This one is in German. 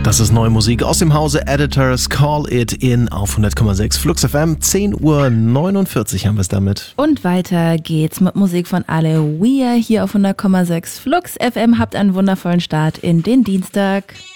Das ist neue Musik aus dem Hause Editors. Call It In auf 100,6 Flux FM. 10:49 Uhr haben wir es damit. Und weiter geht's mit Musik von Ale Weir hier auf 100,6 Flux FM. Habt einen wundervollen Start in den Dienstag.